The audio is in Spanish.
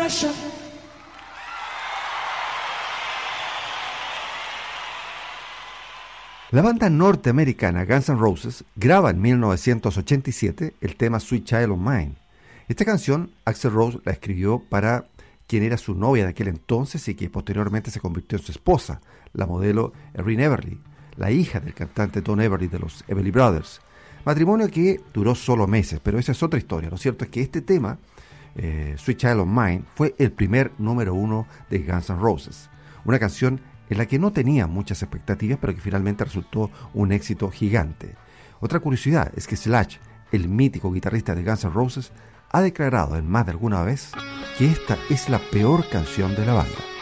Russia. La banda norteamericana Guns N' Roses graba en 1987 el tema Sweet Child O' Mine. Esta canción Axl Rose la escribió para quien era su novia de aquel entonces y que posteriormente se convirtió en su esposa, la modelo Erin Everly, la hija del cantante Don Everly de los Everly Brothers. Matrimonio que duró solo meses, pero esa es otra historia. Lo cierto es que este tema, Sweet Child O' Mine, fue el primer número 1 de Guns N' Roses. Una canción en la que no tenía muchas expectativas, pero que finalmente resultó un éxito gigante. Otra curiosidad es que Slash, el mítico guitarrista de Guns N' Roses, ha declarado en más de alguna vez que esta es la peor canción de la banda.